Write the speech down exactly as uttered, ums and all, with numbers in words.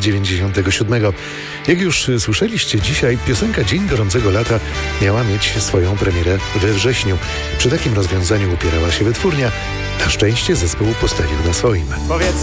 dziewięćdziesiątego siódmego. Jak już słyszeliście, dzisiaj piosenka Dzień Gorącego Lata miała mieć swoją premierę we wrześniu. Przy takim rozwiązaniu upierała się wytwórnia. Na szczęście zespół postawił na swoim. Powiedz